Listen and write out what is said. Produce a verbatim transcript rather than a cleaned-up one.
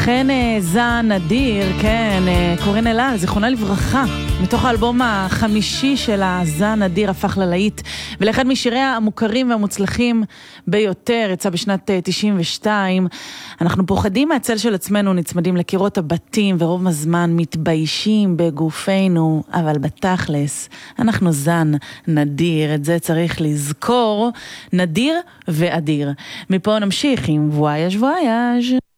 אכן זן נדיר, כן, קורין אלעל, זיכרונה לברכה, מתוך האלבום החמישי של הזן נדיר הפך ללהיט, ולאחד משיריה המוכרים והמוצלחים ביותר, יצא בשנת תשעים ושתיים. אנחנו פוחדים מהצל של עצמנו, נצמדים לקירות הבתים, ורוב הזמן מתביישים בגופנו, אבל בתכלס, אנחנו זן נדיר, את זה צריך לזכור, נדיר ואדיר. מפה נמשיך עם וויאז' וויאז'.